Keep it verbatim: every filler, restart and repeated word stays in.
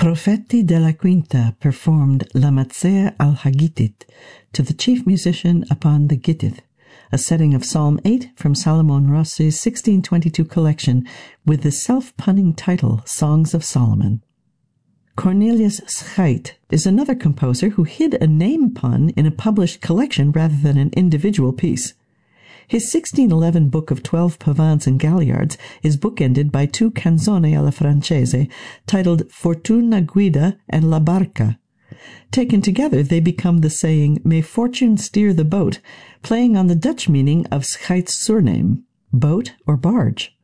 Profeti della Quinta performed La Mazzea al Hagitit to the chief musician upon the Gittith, a setting of Psalm eight from Salomon Rossi's sixteen twenty-two collection with the self-punning title Songs of Solomon. Cornelius Scheidt is another composer who hid a name pun in a published collection rather than an individual piece. His sixteen eleven book of twelve pavans and galliards is bookended by two canzoni alla francese titled Fortuna Guida and La Barca. Taken together, they become the saying, "May fortune steer the boat," playing on the Dutch meaning of Scheidt's surname, boat or barge.